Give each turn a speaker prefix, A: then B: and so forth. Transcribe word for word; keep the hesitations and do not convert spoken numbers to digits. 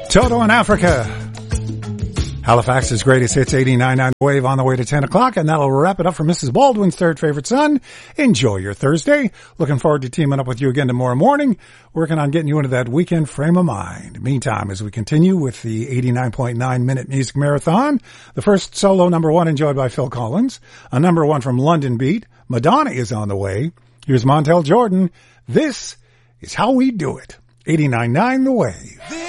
A: Toto in Africa. Halifax's greatest hits, eighty-nine point nine Wave on the way to ten o'clock, and that'll wrap it up for Missus Baldwin's third favorite son. Enjoy your Thursday. Looking forward to teaming up with you again tomorrow morning, working on getting you into that weekend frame of mind. Meantime, as we continue with the eighty-nine point nine minute music marathon, the first solo number one enjoyed by Phil Collins, a number one from London Beat, Madonna is on the way. Here's Montel Jordan. This is how we do it. eighty-nine point nine The Wave.